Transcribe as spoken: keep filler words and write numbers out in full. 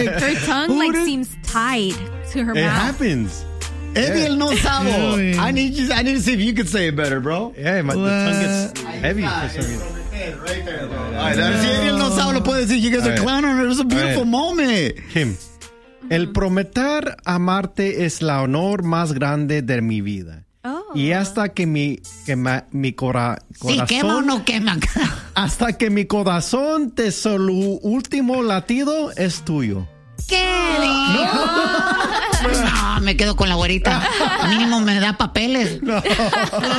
like, her tongue like did... seems tied to her it mouth. happens. Eddie el no sabo. Yeah, I need you. I need to see if you can say it better, bro. Yeah, my, the tongue gets heavy for some reason. Right there, bro. All right, si Eddie el no sabo lo puede decir. You guys are clowning her. It was a beautiful moment. Kim, el prometer amarte es la honor más grande de mi vida. Oh. Y hasta que mi que ma, mi cora, corazón sí, quema o no quema. Hasta que mi corazón te solo último latido es tuyo. ¿Qué? No. No, me quedo con la güerita. Mínimo me da papeles. No.